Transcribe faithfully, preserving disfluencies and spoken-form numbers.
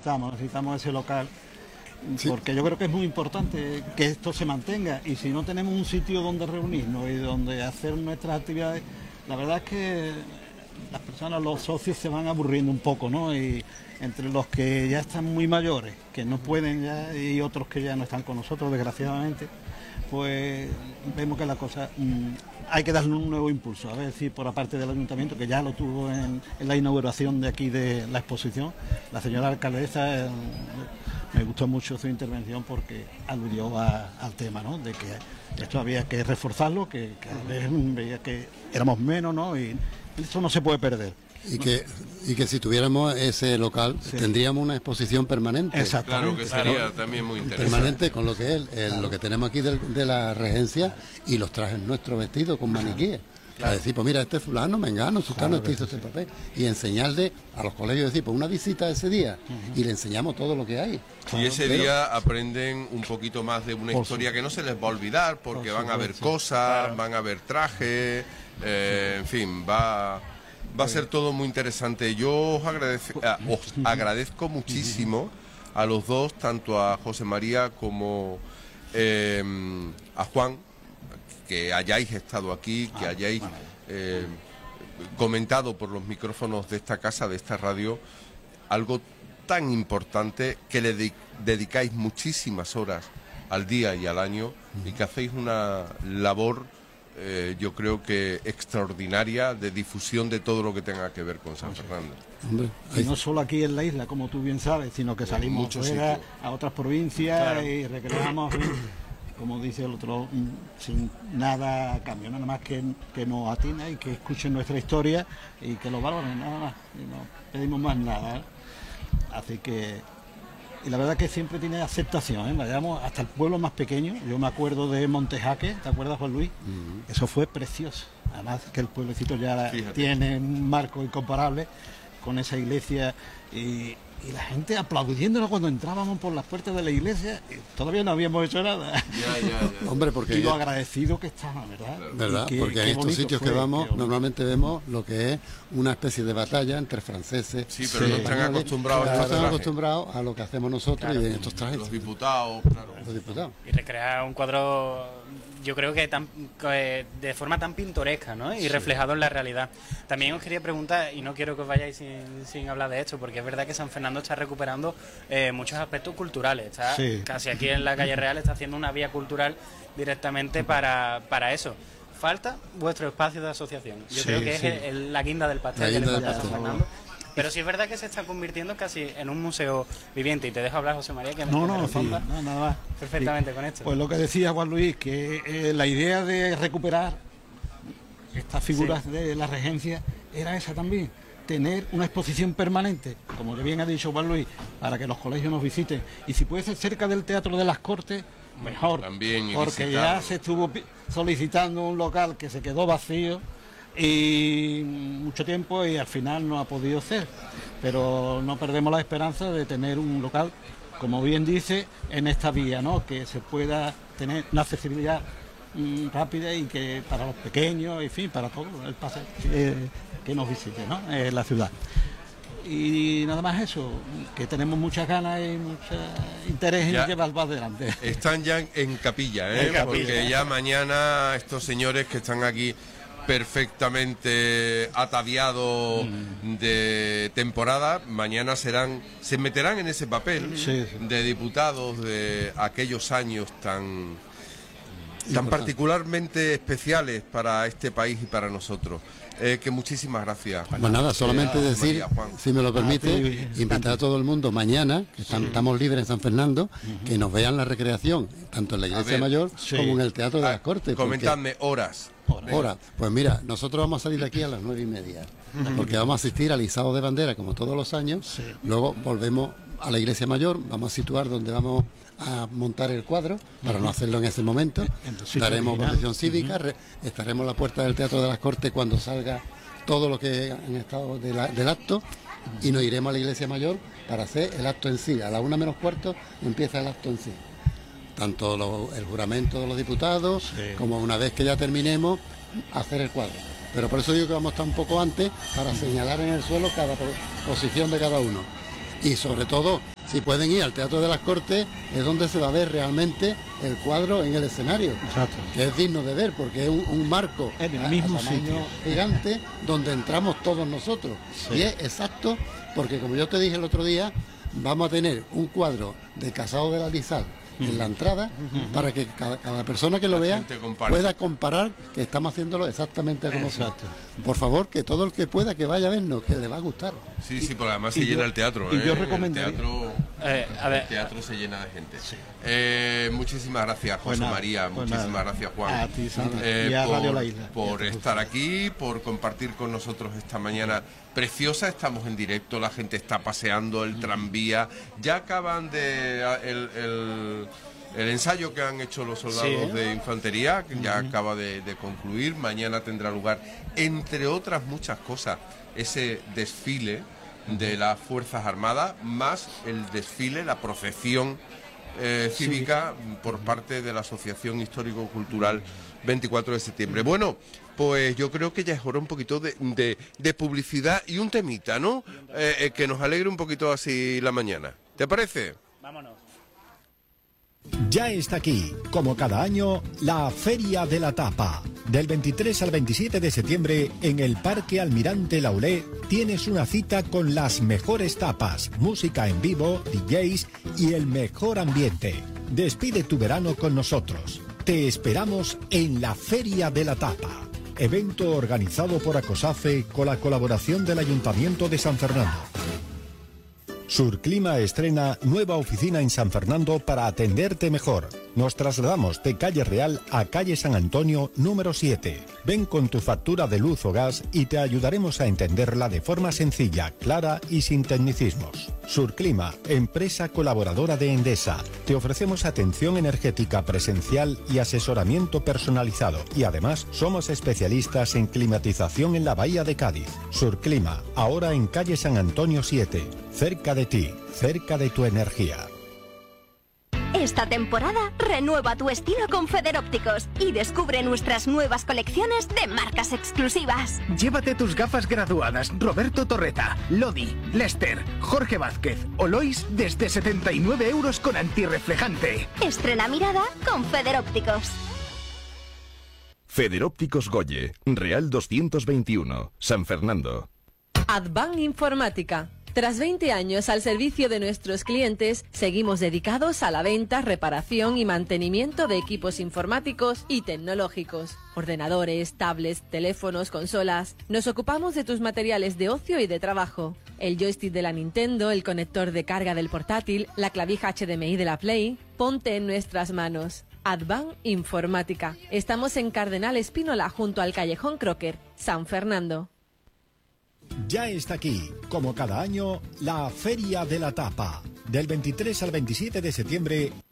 necesitamos, necesitamos ese local. Sí. Porque yo creo que es muy importante que esto se mantenga, y si no tenemos un sitio donde reunirnos y donde hacer nuestras actividades, la verdad es que las personas, los socios se van aburriendo un poco, ¿no? Y entre los que ya están muy mayores, que no pueden ya, y otros que ya no están con nosotros, desgraciadamente, pues vemos que la cosa mmm, hay que darle un nuevo impulso, a ver si por la parte del ayuntamiento, que ya lo tuvo en, en la inauguración de aquí de la exposición, la señora alcaldesa, eh, me gustó mucho su intervención porque aludió a, al tema, ¿no? De que esto había que reforzarlo, que cada vez veía que éramos menos, ¿no? Y eso no se puede perder. Y que, y que si tuviéramos ese local, sí, tendríamos una exposición permanente. Claro, que sería claro, también muy interesante. Permanente con lo que es el, claro, lo que tenemos aquí de, de la regencia y los trajes nuestros vestidos con maniquíes. Claro. A decir, pues mira, este fulano, mengano, sultano, este hizo este papel. Y enseñarle a los colegios, decir, pues una visita ese día, uh-huh, y le enseñamos todo lo que hay. Claro, y ese pero, día aprenden un poquito más de una historia que no se les va a olvidar, porque van a ver cosas, claro, van a ver trajes, eh, en fin, va... Va a ser todo muy interesante. Yo os agradezco, os agradezco muchísimo a los dos, tanto a José María como eh, a Juan, que hayáis estado aquí, que hayáis eh, comentado por los micrófonos de esta casa, de esta radio, algo tan importante, que le de dedicáis muchísimas horas al día y al año, y que hacéis una labor, Eh, yo creo que extraordinaria, de difusión de todo lo que tenga que ver con San Fernando. Hombre, y no solo aquí en la isla, como tú bien sabes, sino que salimos fuera a otras provincias, claro, y recreamos, como dice el otro, sin nada a cambio, nada más que, que nos atina y que escuchen nuestra historia y que lo valoren, nada más, y no pedimos más nada, ¿eh? Así que... Y la verdad que siempre tiene aceptación, ¿eh? Vayamos hasta el pueblo más pequeño. Yo me acuerdo de Montejaque, ¿te acuerdas, Juan Luis? Uh-huh. Eso fue precioso. Además que el pueblecito ya Fíjate. tiene un marco incomparable con esa iglesia y, y la gente aplaudiéndonos cuando entrábamos por las puertas de la iglesia. Y todavía no habíamos hecho nada. Ya, ya, ya. Hombre, porque y lo agradecido que estaba, ¿verdad? Claro. ¿Verdad? Qué, porque en estos sitios fue, que vamos normalmente vemos lo que es una especie de batalla entre franceses. Sí, pero sí, no están acostumbrados, claro, a, no están acostumbrados a lo que hacemos nosotros, claro, y en estos trajes. Los diputados, claro. Los diputados. Y recrear un cuadro, yo creo que tan, de forma tan pintoresca, ¿no? Y sí, reflejado en la realidad. También os quería preguntar, y no quiero que os vayáis sin, sin hablar de esto, porque es verdad que San Fernando está recuperando eh, muchos aspectos culturales. Está sí. casi aquí en la calle Real, está haciendo una vía cultural directamente para, para eso. Falta vuestro espacio de asociación. Yo sí, creo que sí. es el, el, la guinda del pastel que le falta a San Fernando. Pero sí es verdad que se está convirtiendo casi en un museo viviente. Y te dejo hablar, José María, que me, no, que me no, sí, no, nada más. perfectamente sí. con esto. Pues lo que decía Juan Luis, que eh, la idea de recuperar estas figuras sí. de la regencia era esa también, tener una exposición permanente, como bien ha dicho Juan Luis, para que los colegios nos visiten. Y si puede ser cerca del Teatro de las Cortes, mejor, también, porque visitarlo. ya se estuvo solicitando un local que se quedó vacío y mucho tiempo y al final no ha podido ser, pero no perdemos la esperanza de tener un local, como bien dice, en esta vía, ¿no? Que se pueda tener una accesibilidad mm, rápida y que para los pequeños, en fin, para todo el pase eh, que nos visite, ¿no? En la ciudad. Y nada más eso, que tenemos muchas ganas y mucho interés ya en llevar para adelante. Están ya en capilla, ¿eh? En capilla. Porque ya mañana estos señores que están aquí perfectamente ataviados mm. de temporada, mañana serán, se meterán en ese papel sí, sí. de diputados de aquellos años tan, tan particularmente especiales para este país y para nosotros. Eh, que muchísimas gracias. Pues nada, solamente eh, decir, María, si me lo permite, ah, sí, invitar a todo el mundo mañana, que están, sí. estamos libres en San Fernando, uh-huh. que nos vean la recreación, tanto en la Iglesia ver, Mayor sí. como en el Teatro de ah, las Cortes. Comentadme porque... horas. Horas. Pues mira, nosotros vamos a salir de aquí a las nueve y media, uh-huh. porque vamos a asistir al izado de bandera, como todos los años, sí. luego volvemos a la Iglesia Mayor, vamos a situar donde vamos a montar el cuadro, para uh-huh. no hacerlo en ese momento, Entonces, daremos protección cívica, uh-huh. re, estaremos en la puerta del Teatro de las Cortes cuando salga todo lo que han estado de la, del acto, uh-huh. y nos iremos a la Iglesia Mayor para hacer el acto en sí. A la una menos cuarto empieza el acto en sí. Tanto lo, el juramento de los diputados, sí. como una vez que ya terminemos, hacer el cuadro. Pero por eso digo que vamos a estar un poco antes para señalar en el suelo cada posición de cada uno. Y sobre todo Si pueden ir al Teatro de las Cortes, es donde se va a ver realmente el cuadro en el escenario. Exacto. Que es digno de ver, porque es un, un marco en el a, mismo a tamaño sitio gigante donde entramos todos nosotros. Sí. Y es exacto, porque como yo te dije el otro día, vamos a tener un cuadro de Casado de la Lizal en la entrada, uh-huh, para que cada, cada persona que lo vea pueda comparar que estamos haciéndolo exactamente como Exacto. Por favor, que todo el que pueda que vaya a vernos, que le va a gustar. Sí, sí, porque además se llena el teatro. Y ¿eh? yo recomendaría... El teatro, eh, a ver. el teatro se llena de gente. Sí. Eh, muchísimas gracias, José pues María, pues muchísimas nada. gracias, Juan. A ti, eh, y a por, Radio La Isla. Por estar aquí, por compartir con nosotros esta mañana preciosa. Estamos en directo, la gente está paseando, el tranvía. Ya acaban de... el, el El ensayo que han hecho los soldados sí. de infantería, que ya uh-huh. acaba de, de concluir. Mañana tendrá lugar, entre otras muchas cosas, ese desfile de las Fuerzas Armadas, más el desfile, la procesión eh, cívica sí. por parte de la Asociación Histórico-Cultural veinticuatro de septiembre. Bueno, pues yo creo que ya es hora un poquito de, de, de publicidad y un temita, ¿no? Eh, eh, que nos alegre un poquito así la mañana. ¿Te parece? Vámonos. Ya está aquí, como cada año, la Feria de la Tapa. Del veintitrés al veintisiete de septiembre, en el Parque Almirante Laulé, tienes una cita con las mejores tapas, música en vivo, D Js y el mejor ambiente. Despide tu verano con nosotros. Te esperamos en la Feria de la Tapa. Evento organizado por Acosafe con la colaboración del Ayuntamiento de San Fernando. Surclima estrena nueva oficina en San Fernando para atenderte mejor. Nos trasladamos de Calle Real a Calle San Antonio número siete. Ven con tu factura de luz o gas y te ayudaremos a entenderla de forma sencilla, clara y sin tecnicismos. Surclima, empresa colaboradora de Endesa. Te ofrecemos atención energética presencial y asesoramiento personalizado. Y además somos especialistas en climatización en la Bahía de Cádiz. Surclima, ahora en Calle San Antonio siete. Cerca de ti, cerca de tu energía. Esta temporada renueva tu estilo con Federópticos y descubre nuestras nuevas colecciones de marcas exclusivas. Llévate tus gafas graduadas Roberto Torreta, Lodi, Lester, Jorge Vázquez o Lois desde setenta y nueve euros con antirreflejante. Estrena mirada con Federópticos. Federópticos Goye, Real doscientos veintiuno, San Fernando. Advan Informática. Tras veinte años al servicio de nuestros clientes, seguimos dedicados a la venta, reparación y mantenimiento de equipos informáticos y tecnológicos. Ordenadores, tablets, teléfonos, consolas. Nos ocupamos de tus materiales de ocio y de trabajo. El joystick de la Nintendo, el conector de carga del portátil, la clavija H D M I de la Play. Ponte en nuestras manos. Advan Informática. Estamos en Cardenal Espínola junto al Callejón Crocker, San Fernando. Ya está aquí, como cada año, la Feria de la Tapa. Del veintitrés al veintisiete de septiembre